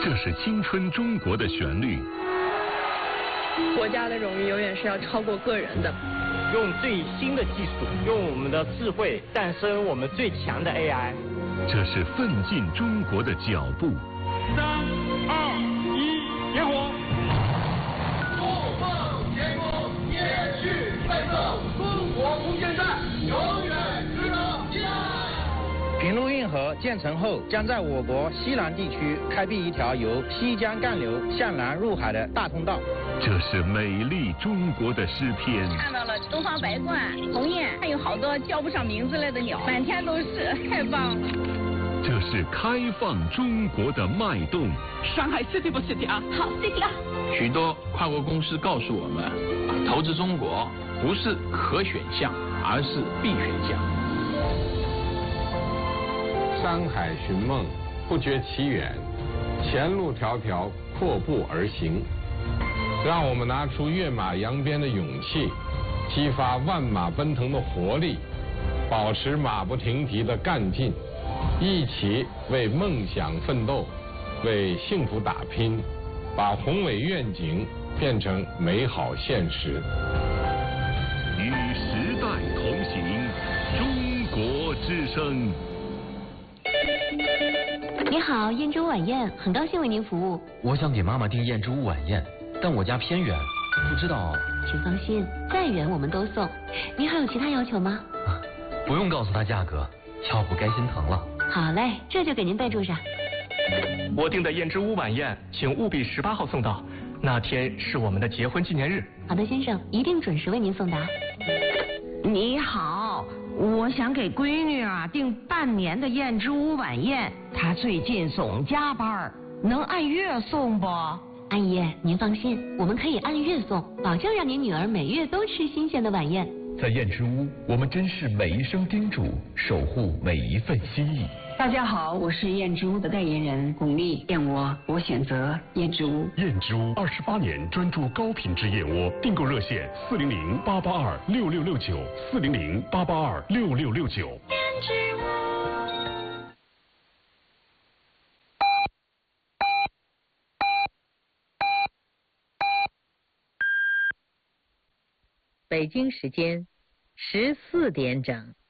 这是青春中国的旋律。 国家的荣誉永远是要超过个人的。 用最新的技术，用我们的智慧诞生我们最强的 AI。 这是奋进中国的脚步。 3、2、1，点火！怒放天空，延续奋斗，中国无限战，永远值得期待。 平陆运河建成后，将在我国西南地区开辟一条由西江干流向南入海的大通道。 这是美丽中国的诗篇。 看到了东方白鹳、鸿雁，还有好多叫不上名字来的鸟，满天都是，太棒了。 这是开放中国的脉动。 上海 City 不 City 啊？ 好 City 啊！ 许多跨国公司告诉我们，投资中国不是可选项，而是必选项。 山海寻梦，不觉其远，前路迢迢，阔步而行。让我们拿出跃马扬鞭的勇气，激发万马奔腾的活力，保持马不停蹄的干劲，一起为梦想奋斗，为幸福打拼，把宏伟愿景变成美好现实。 与时代同行，中国之声。 你好，燕之屋晚宴，很高兴为您服务。 我想给妈妈订燕之屋晚宴，但我家偏远，不知道。 请放心，再远我们都送。您还有其他要求吗？ 不用告诉她价格，要不该心疼了。 好嘞，这就给您备注上。 我订的燕之屋晚宴，请务必18号送到，那天是我们的结婚纪念日。 好的，先生，一定准时为您送达。 你好，我想给闺女订半年的燕之屋晚宴，她最近总加班，能按月送不？ 阿姨，您放心，我们可以按月送，保证让您女儿每月都吃新鲜的晚宴。 在燕之屋，我们珍视每一声叮嘱，守护每一份心意。 大家好，我是燕之屋的代言人巩俐，燕窝我选择燕之屋。 燕之屋28年专注高品质燕窝，订购热线400-882-6669，400-882-6669。 燕之屋。 北京时间14点整。